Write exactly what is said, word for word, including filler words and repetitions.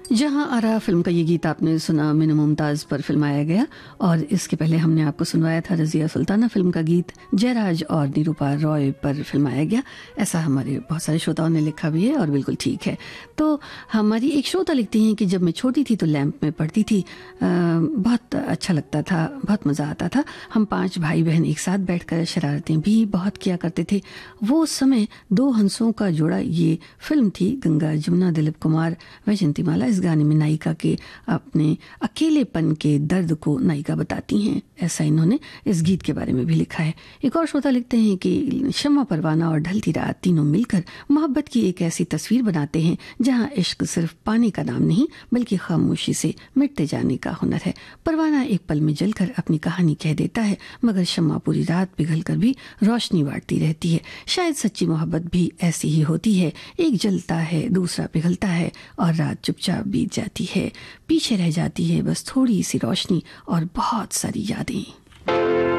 जहां आरा फिल्म का ये गीत आपने सुना मीनू मुमताज पर फिल्माया गया, और इसके पहले हमने आपको सुनवाया था रजिया सुल्ताना फिल्म का गीत जयराज और निरूपा रॉय पर फिल्माया गया। ऐसा हमारे बहुत सारे श्रोताओं ने लिखा भी है और बिल्कुल ठीक है। तो हमारी एक श्रोता लिखती हैं कि जब मैं छोटी थी तो लैंप में पढ़ती थी, आ, बहुत अच्छा लगता था, बहुत मज़ा आता था। हम पांच भाई बहन एक साथ बैठकर शरारतें भी बहुत किया करते थे। वो समय दो हंसों का जोड़ा ये फिल्म थी। गंगा जमुना, दिलीप कुमार, वैजयंतीमाला इस गाने में नायिका के अपने अकेलेपन के दर्द को नायिका बताती हैं। ऐसा इन्होंने इस गीत के बारे में भी लिखा है। एक और श्रोता लिखते हैं कि शम्मा, परवाना और ढलती रात तीनों मिलकर मोहब्बत की एक ऐसी तस्वीर बनाते हैं जहां इश्क सिर्फ पाने का नाम नहीं बल्कि खामोशी से मिटते जाने का हुनर है। परवाना एक पल में जलकर अपनी कहानी कह देता है, मगर शम्मा पूरी रात पिघल कर भी रोशनी बांटती रहती है। शायद सच्ची मोहब्बत भी ऐसी ही होती है, एक जलता है, दूसरा पिघलता है और रात चुपचाप बीत जाती है। पीछे रह जाती है बस थोड़ी सी रोशनी और बहुत सारी यादें।